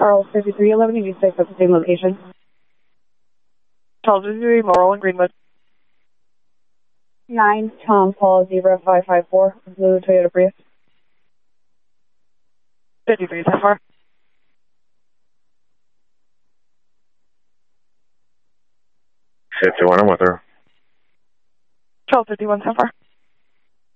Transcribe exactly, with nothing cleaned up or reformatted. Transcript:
Charles fifty-three eleven eighty-six at the same location. Charles fifty-three Laurel and Greenwood. nine Tom Paul zero five five four, Blue Toyota Prius. fifty-three, ten four. fifty-one, I'm with her. Charles fifty-one, ten four.